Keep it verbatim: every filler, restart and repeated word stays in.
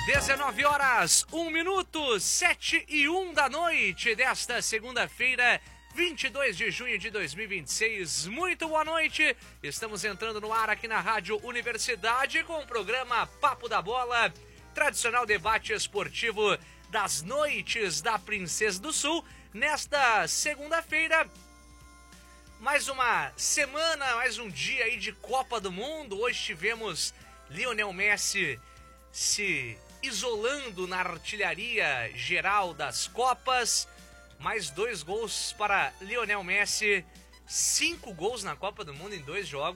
dezenove horas, um minuto, sete e um da noite desta segunda-feira, vinte e dois de junho de dois mil e vinte e seis. Muito boa noite. Estamos entrando no ar aqui na Rádio Universidade com o programa Papo da Bola, tradicional debate esportivo das noites da Princesa do Sul. Nesta segunda-feira, mais uma semana, mais um dia aí de Copa do Mundo. Hoje tivemos Lionel Messi se isolando na artilharia geral das Copas. Mais dois gols para Lionel Messi. Cinco gols na Copa do Mundo em dois jogos.